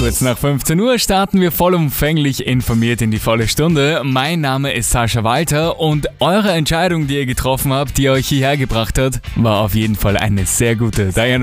Kurz nach 15 Uhr starten wir vollumfänglich informiert in die volle Stunde. Mein Name ist Sascha Walter und eure Entscheidung, die ihr getroffen habt, die euch hierher gebracht hat, war auf jeden Fall eine sehr gute. Diana